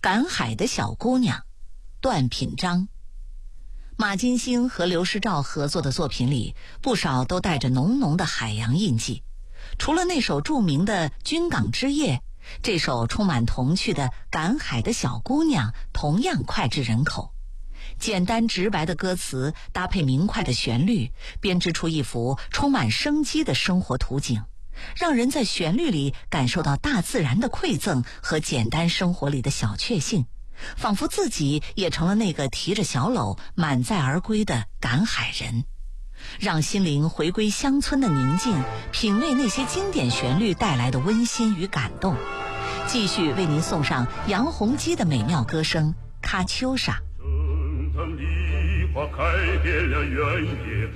赶海的小姑娘，段品章。马金星和刘诗照合作的作品里，不少都带着浓浓的海洋印记。除了那首著名的《军港之夜》，这首充满童趣的《赶海的小姑娘》同样脍炙人口。简单直白的歌词搭配明快的旋律，编织出一幅充满生机的生活图景，让人在旋律里感受到大自然的馈赠和简单生活里的小确幸，仿佛自己也成了那个提着小篓满载而归的赶海人，让心灵回归乡村的宁静，品味那些经典旋律带来的温馨与感动。继续为您送上杨洪基的美妙歌声《喀秋莎》。 圣诞梨花开遍了原野，